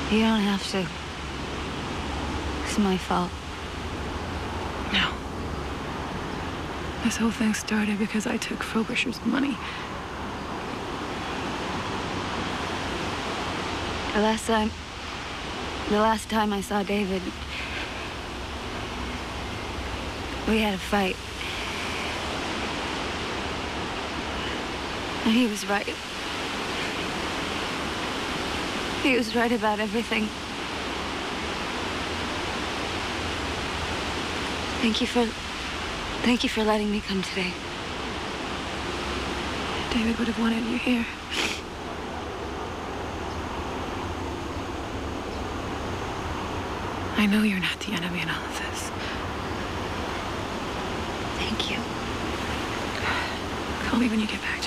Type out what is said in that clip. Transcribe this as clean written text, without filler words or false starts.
You don't have to. It's my fault. No. This whole thing started because I took Frobisher's money. The last time I saw David, we had a fight. And he was right. He was right about everything. Thank you for letting me come today. David would have wanted you here. I know you're not the enemy in all of this. Thank you. Call me when you get back.